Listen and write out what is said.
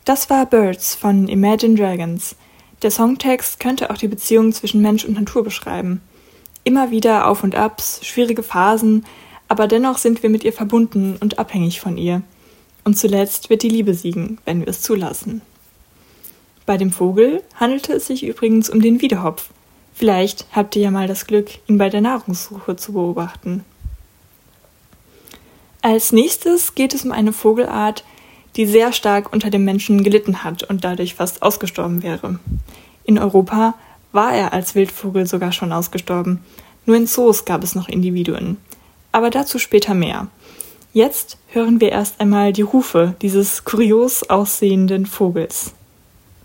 Das war Birds von Imagine Dragons. Der Songtext könnte auch die Beziehung zwischen Mensch und Natur beschreiben. Immer wieder Auf und Abs, schwierige Phasen, aber dennoch sind wir mit ihr verbunden und abhängig von ihr. Und zuletzt wird die Liebe siegen, wenn wir es zulassen. Bei dem Vogel handelte es sich übrigens um den Wiedehopf. Vielleicht habt ihr ja mal das Glück, ihn bei der Nahrungssuche zu beobachten. Als nächstes geht es um eine Vogelart, die sehr stark unter dem Menschen gelitten hat und dadurch fast ausgestorben wäre. In Europa war er als Wildvogel sogar schon ausgestorben. Nur in Zoos gab es noch Individuen. Aber dazu später mehr. Jetzt hören wir erst einmal die Rufe dieses kurios aussehenden Vogels.